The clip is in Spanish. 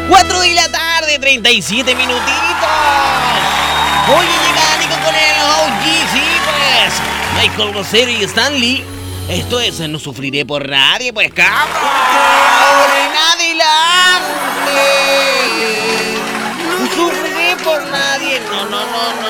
4 de la tarde, 37 minutitos. Oye, llega Nico con el OG, sí, pues. Michael Rosero y Stanley. Esto es No Sufriré por Nadie, pues, cabrón. Nadie la